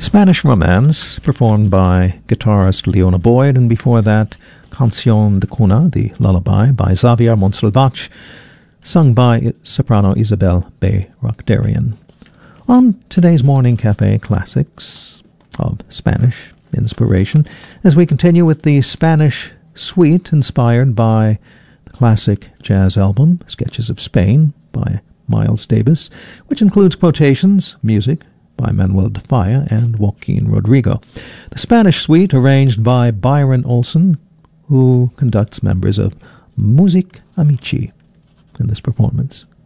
Spanish Romance, performed by guitarist Leona Boyd, and before that, Canción de Cuna, the lullaby, by Xavier Montsalvat, sung by soprano Isabel B. Rockdarian. On today's Morning Cafe Classics of Spanish inspiration, as we continue with the Spanish Suite inspired by the classic jazz album Sketches of Spain by Miles Davis, which includes quotations, music by Manuel de Falla and Joaquin Rodrigo. The Spanish Suite arranged by Byron Olson, who conducts members of Music Amici in this performance.